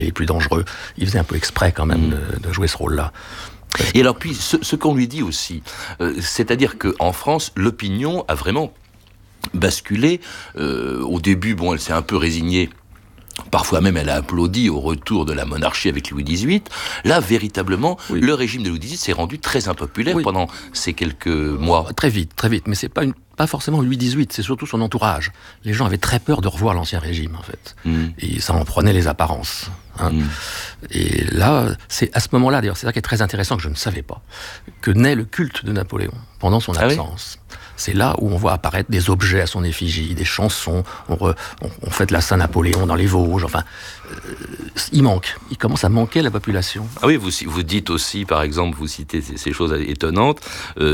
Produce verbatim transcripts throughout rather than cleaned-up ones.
les plus dangereux. Il faisait un peu exprès quand même mmh. de, de jouer ce rôle-là. Et alors puis, ce, ce qu'on lui dit aussi, euh, c'est-à-dire qu'en France, l'opinion a vraiment basculé. Euh, au début, bon, elle s'est un peu résignée. Parfois même, elle a applaudi au retour de la monarchie avec Louis dix-huit. Là, véritablement, oui. le régime de Louis dix-huit s'est rendu très impopulaire oui. pendant ces quelques mois. Très vite, très vite. Mais c'est pas une, pas forcément Louis dix-huit, c'est surtout son entourage. Les gens avaient très peur de revoir l'ancien régime, en fait. Mm. Et ça en prenait les apparences. Hein. Mm. Et là, c'est à ce moment-là, d'ailleurs, c'est ça qui est très intéressant, que je ne savais pas, que naît le culte de Napoléon, pendant son ah absence. Oui. C'est là où on voit apparaître des objets à son effigie, des chansons, on, re, on, on fête la Saint-Napoléon dans les Vosges, enfin, euh, il manque, il commence à manquer la population. Ah oui, vous, vous dites aussi, par exemple, vous citez ces, ces choses étonnantes,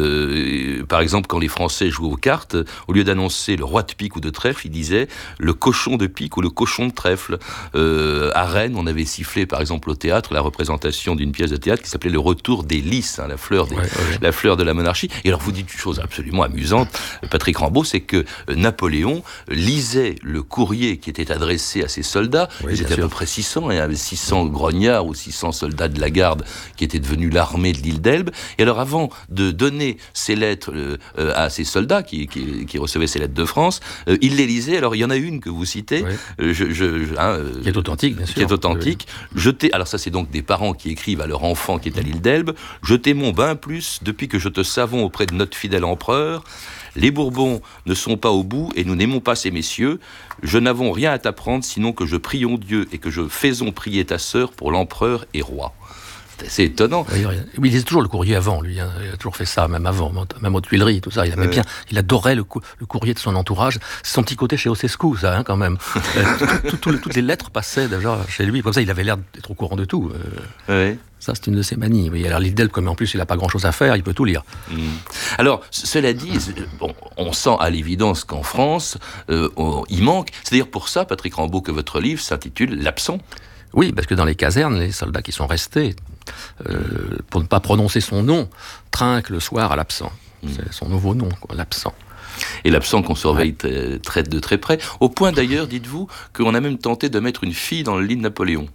euh, par exemple, quand les Français jouaient aux cartes, au lieu d'annoncer le roi de pique ou de trèfle, ils disaient le cochon de pique ou le cochon de trèfle. Euh, à Rennes, on avait sifflé, par exemple, au théâtre, la représentation d'une pièce de théâtre qui s'appelait Le Retour des Lys, hein, la, fleur des, ouais, ouais. la fleur de la monarchie. Et alors, vous dites une chose absolument amusante, Patrick Rambaud, c'est que Napoléon lisait le courrier qui était adressé à ses soldats. Oui, ils étaient à peu près six cents, et il y avait six cents grognards ou six cents soldats de la garde qui étaient devenus l'armée de l'île d'Elbe. Et alors, avant de donner ces lettres euh, à ces soldats qui, qui, qui recevaient ces lettres de France, euh, il les lisait. Alors, il y en a une que vous citez, oui. euh, je, je, hein, euh, qui est authentique, bien sûr. Qui est authentique. Oui. Je t'ai, alors ça, c'est donc des parents qui écrivent à leur enfant qui est à l'île d'Elbe. Je t'aime mon bain plus depuis que je te savons auprès de notre fidèle empereur. Les Bourbons ne sont pas au bout et nous n'aimons pas ces messieurs. Je n'avons rien à t'apprendre sinon que je prions Dieu et que je faisons prier ta sœur pour l'empereur et roi. C'est étonnant. Oui, il lisait toujours le courrier avant, lui. Hein. Il a toujours fait ça, même avant, même aux Tuileries, tout ça. Il aimait euh... bien. Il adorait le, cou- le courrier de son entourage. C'est son petit côté chez Ceausescu, ça, hein, quand même. tout, tout, tout, toutes les lettres passaient déjà chez lui. Comme ça, il avait l'air d'être au courant de tout. Euh... Oui. Ça, c'est une de ses manies. Oui. Alors, l'île d'Elbe, comme en plus, il n'a pas grand-chose à faire, il peut tout lire. Mmh. Alors, cela dit, bon, on sent à l'évidence qu'en France, euh, on, il manque. C'est-à-dire pour ça, Patrick Rambaud, que votre livre s'intitule « L'absent ». Oui, parce que dans les casernes, les soldats qui sont restés, euh, pour ne pas prononcer son nom, trinquent le soir à l'absent. Mmh. C'est son nouveau nom, quoi, l'absent. Et l'absent qu'on surveille ouais. très, de très près. Au point d'ailleurs, dites-vous, qu'on a même tenté de mettre une fille dans le lit de Napoléon.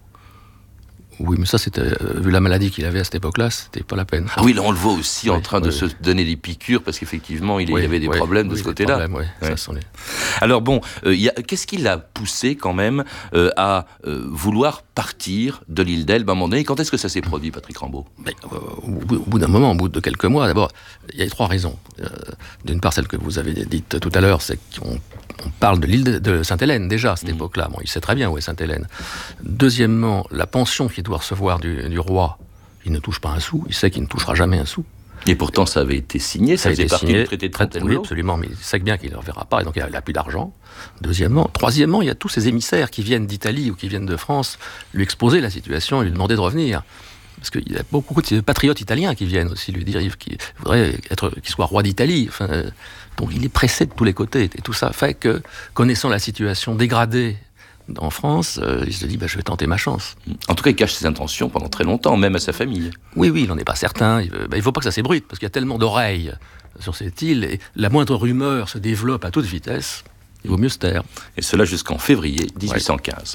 Oui, mais ça, c'était, euh, vu la maladie qu'il avait à cette époque-là, c'était pas la peine. Ah oui, là, on le voit aussi oui, en train oui, de oui. se donner des piqûres, parce qu'effectivement, il oui, y avait des oui, problèmes de oui, ce côté-là. Problèmes, oui. Ouais. Ça, c'en est. Alors bon, euh, y a, qu'est-ce qui l'a poussé quand même euh, à euh, vouloir partir de l'île d'Elbe à un moment donné? Quand est-ce que ça s'est produit, Patrick Rambaud? Mais, euh, au, bout, au bout d'un moment, au bout de quelques mois, d'abord, il y a trois raisons. Euh, d'une part, celle que vous avez dite tout à l'heure, c'est qu'on on parle de l'île de, de Sainte-Hélène, déjà, à cette mmh. époque-là. Bon, il sait très bien où est Sainte-Hélène. Deuxièmement, la pension qu'il doit recevoir du, du roi, il ne touche pas un sou, il sait qu'il ne touchera jamais un sou. Et pourtant, ça avait été signé, ça, ça faisait partie du traité de Fontainebleau. Oui, absolument, mais il sait bien qu'il ne le reverra pas, et donc il n'a plus d'argent. Deuxièmement. Troisièmement, il y a tous ces émissaires qui viennent d'Italie ou qui viennent de France lui exposer la situation et lui demander de revenir. Parce qu'il y a beaucoup de patriotes italiens qui viennent aussi lui dire qu'il voudrait être, qu'il soit roi d'Italie. Enfin, donc il est pressé de tous les côtés. Et tout ça fait que, connaissant la situation dégradée en France, euh, il se dit bah, je vais tenter ma chance. En tout cas, il cache ses intentions pendant très longtemps, même à sa famille. Oui, oui, il n'en est pas certain. Il ne bah, faut pas que ça s'ébruite, parce qu'il y a tellement d'oreilles sur cette île, et la moindre rumeur se développe à toute vitesse. Il vaut mieux se taire. Et cela jusqu'en février dix-huit cent quinze.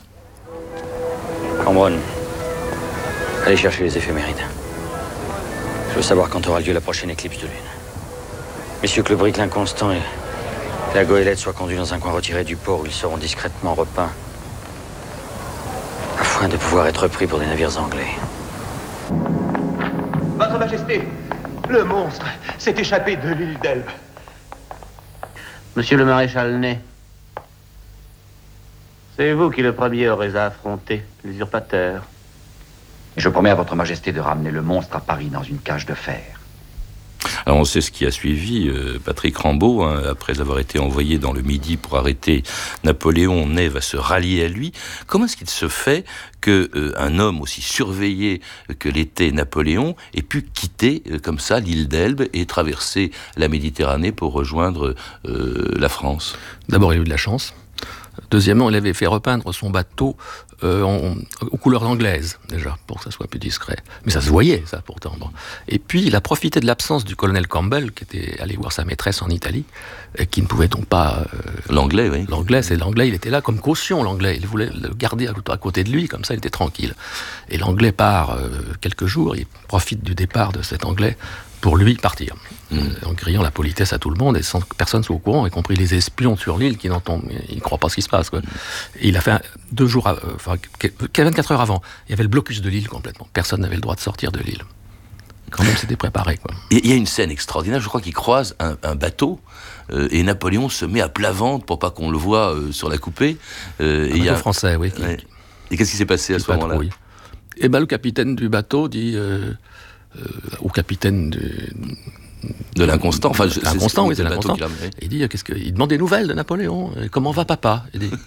Ouais. Cambronne, allez chercher les éphémérides. Je veux savoir quand aura lieu la prochaine éclipse de lune. Messieurs que le brick l'inconstant et la goélette soient conduits dans un coin retiré du port où ils seront discrètement repeints, afin de pouvoir être pris pour des navires anglais. Votre Majesté, le monstre s'est échappé de l'île d'Elbe. Monsieur le maréchal Ney, c'est vous qui le premier aurez à affronter l'usurpateur. Je promets à votre Majesté de ramener le monstre à Paris dans une cage de fer. Alors on sait ce qui a suivi, euh, Patrick Rambaud, hein, après avoir été envoyé dans le Midi pour arrêter Napoléon, Ney va se rallier à lui. Comment est-ce qu'il se fait qu'un euh, homme aussi surveillé que l'était Napoléon ait pu quitter euh, comme ça l'île d'Elbe et traverser la Méditerranée pour rejoindre euh, la France? D'abord, il a eu de la chance. Deuxièmement, il avait fait repeindre son bateau euh, en, aux couleurs anglaises, déjà, pour que ça soit plus discret. Mais ça se voyait, ça, pourtant. Bon. Et puis, il a profité de l'absence du colonel Campbell, qui était allé voir sa maîtresse en Italie, et qui ne pouvait donc pas... Euh, l'anglais, oui. L'anglais, c'est l'anglais, il était là comme caution, l'anglais. Il voulait le garder à, à côté de lui, comme ça, il était tranquille. Et l'anglais part euh, quelques jours, il profite du départ de cet anglais pour lui partir, mmh. euh, en criant la politesse à tout le monde et sans que personne soit au courant, y compris les espions sur l'île qui n'entendent, ils ne croient pas ce qui se passe. Quoi. Et il a fait un, deux jours, euh, enfin vingt-quatre heures avant, il y avait le blocus de l'île complètement. Personne n'avait le droit de sortir de l'île. Quand même, c'était préparé. Quoi. Et il y a une scène extraordinaire, je crois qu'il croise un, un bateau euh, et Napoléon se met à plat ventre pour pas qu'on le voit euh, sur la coupée. Euh, un et bateau a... français, oui. Qui, ouais. Et qu'est-ce qui s'est passé à ce moment-là ? patrouille. Eh ben, le capitaine du bateau dit euh, euh, au capitaine de, de l'Inconstant, enfin, c'est, l'Inconstant, c'est, oui, c'est l'Inconstant. Il dit, qu'est-ce que, il demande des nouvelles de Napoléon. Comment va papa ? Il dit,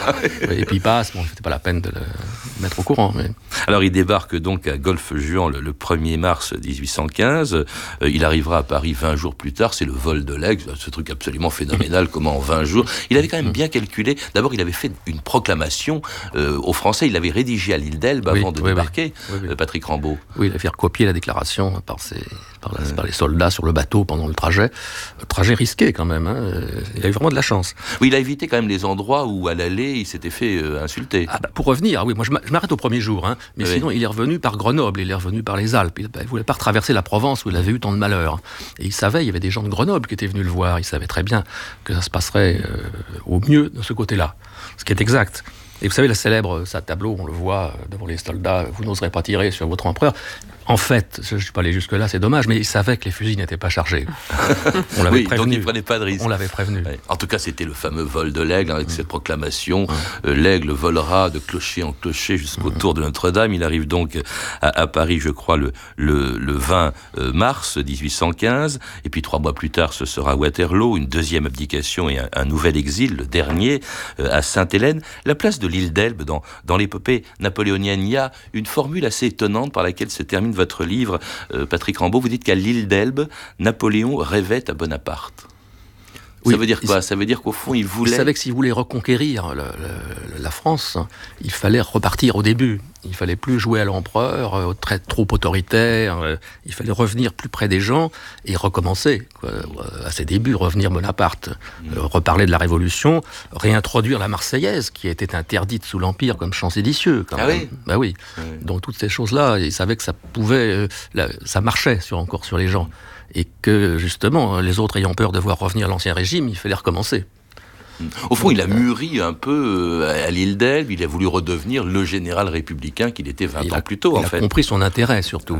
et puis il passe. Bon, c'était pas la peine de le mettre au courant. Mais... Alors, il débarque donc à Golfe-Juan le, le premier mars dix-huit cent quinze. Euh, il arrivera à Paris vingt jours plus tard. C'est le vol de l'Aigle, ce truc absolument phénoménal. Comment en vingt jours ? Il avait quand même bien calculé. D'abord, il avait fait une proclamation euh, aux Français. Il l'avait rédigée à l'île d'Elbe avant oui, de oui, débarquer. Oui, oui. Euh, Patrick Rambaud. Oui, il avait fait recopier la déclaration par, ses, par, la, ouais. par les soldats sur le bateau pendant le trajet. Le trajet risqué quand même. Hein. Il a eu vraiment de la chance. Oui, il a évité quand même les endroits où à l'aller il s'était fait euh, insulter. Ah bah, pour revenir, oui, moi je m'arrête au premier jour, hein, mais oui. sinon il est revenu par Grenoble, il est revenu par les Alpes. Il ne voulait pas retraverser la Provence où il avait eu tant de malheur. Et il savait, il y avait des gens de Grenoble qui étaient venus le voir. Il savait très bien que ça se passerait euh, au mieux de ce côté-là, ce qui est exact. Et vous savez, le célèbre, ça tableau, on le voit devant les soldats, vous n'oserez pas tirer sur votre empereur. En fait, je ne suis pas allé jusque-là, c'est dommage, mais il savait que les fusils n'étaient pas chargés. On l'avait oui, prévenu. Donc il ne prenait pas de risque. On l'avait prévenu. Ouais. En tout cas, c'était le fameux vol de l'Aigle, avec mmh. cette proclamation. Mmh. Euh, L'Aigle volera de clocher en clocher jusqu'au mmh. tour de Notre-Dame. Il arrive donc à, à Paris, je crois, le, le, le vingt mars dix-huit cent quinze. Et puis trois mois plus tard, ce sera Waterloo, une deuxième abdication et un, un nouvel exil, le dernier, euh, à Sainte-Hélène. La place de l'île d'Elbe, dans, dans l'épopée napoléonienne, il y a une formule assez étonnante par laquelle se termine votre livre, euh, Patrick Rambaud. Vous dites qu'à l'île d'Elbe, Napoléon rêvait à Bonaparte. Oui, ça veut dire quoi ? Ça veut dire qu'au fond, il voulait... Il savait que s'il voulait reconquérir le, le, la France, il fallait repartir au début. Il fallait plus jouer à l'empereur, euh, très, trop autoritaire. Euh, il fallait revenir plus près des gens et recommencer, quoi, euh, à ses débuts, revenir Bonaparte. Mmh. Euh, reparler de la Révolution, réintroduire la Marseillaise, qui était interdite sous l'Empire comme chant séditieux. Quand ah même. oui bah oui. oui. Donc toutes ces choses-là, il savait que ça pouvait... Euh, là, ça marchait sur, encore sur les gens. Et que, justement, les autres ayant peur de voir revenir l'Ancien Régime, il fallait recommencer. Au fond, il a mûri un peu à l'île d'Elbe, il a voulu redevenir le général républicain qu'il était vingt il ans a, plus tôt, en fait. fait. Il a compris son intérêt, surtout.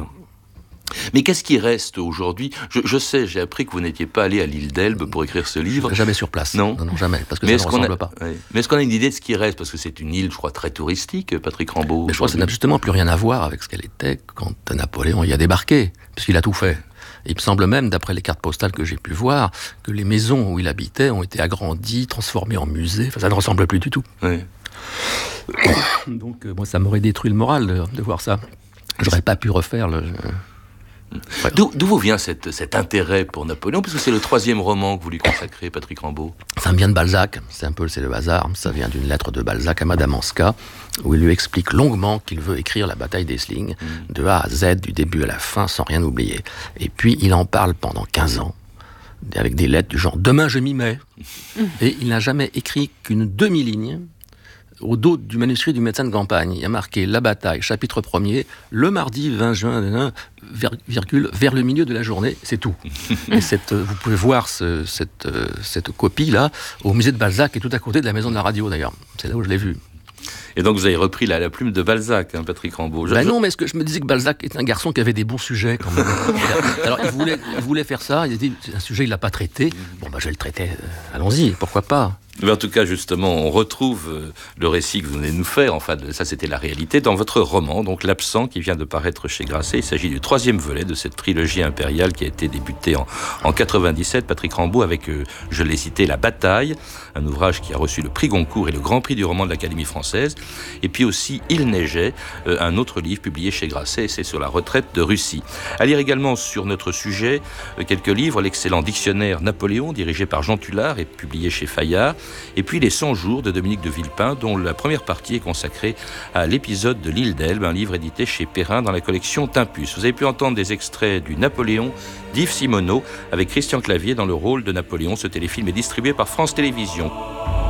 Mais qu'est-ce qui reste aujourd'hui ? je, je sais, j'ai appris que vous n'étiez pas allé à l'île d'Elbe pour écrire ce livre. Jamais sur place. Non, non, non jamais, parce que mais ça ne ressemble a, pas. Ouais. Mais est-ce qu'on a une idée de ce qui reste ? Parce que c'est une île, je crois, très touristique, Patrick Rambaud. Mais je crois que ça n'a justement plus rien à voir avec ce qu'elle était quand Napoléon y a débarqué, puisqu'il a tout fait. Et il me semble même, d'après les cartes postales que j'ai pu voir, que les maisons où il habitait ont été agrandies, transformées en musées. Enfin, ça ne ressemble plus du tout. Oui. Donc, euh, moi, ça m'aurait détruit le moral de, de voir ça. J'aurais pas pu refaire le... Ouais. D'où, d'où vous vient cette, cet intérêt pour Napoléon ? Parce que c'est le troisième roman que vous lui consacrez, Patrick Rambaud. Ça me vient de Balzac, c'est un peu c'est le hasard. Ça vient d'une lettre de Balzac à Madame Anska, où il lui explique longuement qu'il veut écrire la bataille d'Essling, mmh. de A à Z, du début à la fin, sans rien oublier. Et puis il en parle pendant quinze ans, avec des lettres du genre « Demain je m'y mets ». Et il n'a jamais écrit qu'une demi-ligne au dos du manuscrit du médecin de campagne. Il y a marqué « La bataille, chapitre premier, le mardi vingt juin, virgule, vers le milieu de la journée », c'est tout. Et cette, vous pouvez voir ce, cette, cette copie-là au musée de Balzac, qui est tout à côté de la maison de la radio d'ailleurs. C'est là où je l'ai vue. Et donc vous avez repris la, la plume de Balzac, hein, Patrick Rambaud. Je, ben je... non, mais est-ce que je me disais que Balzac est un garçon qui avait des bons sujets quand même. Alors il voulait, il voulait faire ça, il a dit, c'est un sujet il l'a pas traité. Bon ben je vais le traiter, euh, allons-y, pourquoi pas. Mais en tout cas, justement, on retrouve euh, le récit que vous venez de nous faire, enfin, ça c'était la réalité, dans votre roman, donc L'Absent, qui vient de paraître chez Grasset. Il s'agit du troisième volet de cette trilogie impériale qui a été débutée en, en quatre-vingt-dix-sept, Patrick Rambaud, avec, euh, je l'ai cité, La Bataille, un ouvrage qui a reçu le prix Goncourt et le grand prix du roman de l'Académie française, et puis aussi Il neigeait, euh, un autre livre publié chez Grasset, c'est sur la retraite de Russie. À lire également sur notre sujet, euh, quelques livres, l'excellent Dictionnaire Napoléon, dirigé par Jean Tullard et publié chez Fayard, et puis Les cent jours de Dominique de Villepin, dont la première partie est consacrée à l'épisode de l'île d'Elbe, un livre édité chez Perrin dans la collection Tempus. Vous avez pu entendre des extraits du Napoléon d'Yves Simoneau avec Christian Clavier dans le rôle de Napoléon. Ce téléfilm est distribué par France Télévisions.